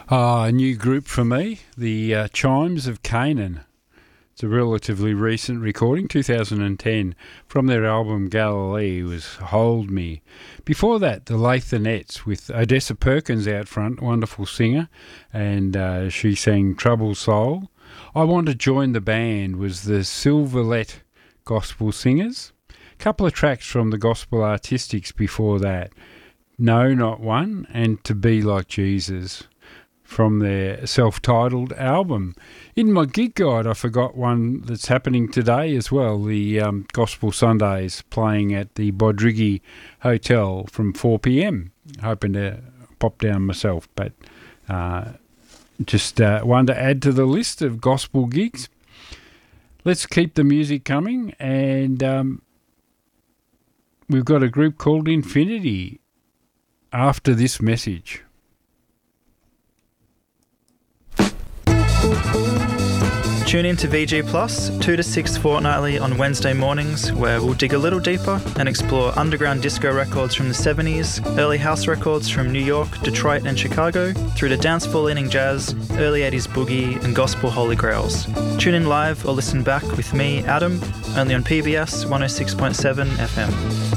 A new group for me, the Chimes of Canaan. It's a relatively recent recording, 2010, from their album Galilee was Hold Me. Before that, the Lathanettes with Odessa Perkins out front, wonderful singer, and she sang Troubled Soul. I Want to Join the Band was the Silverlet Gospel Singers. A couple of tracks from the Gospel Artistics before that, No Not One and To Be Like Jesus, from their self-titled album. In my gig guide, I forgot one that's happening today as well, the Gospel Sundays playing at the Bodrigi Hotel from 4 p.m. Hoping to pop down myself, but just one to add to the list of gospel gigs. Let's keep the music coming, and we've got a group called Infinity after this message. Tune in to VG Plus, 2 to 6 fortnightly on Wednesday mornings, where we'll dig a little deeper and explore underground disco records from the 70s, early house records from New York, Detroit and Chicago, through to danceful-leaning jazz, early 80s boogie and gospel holy grails. Tune in live or listen back with me, Adam, only on PBS 106.7 FM.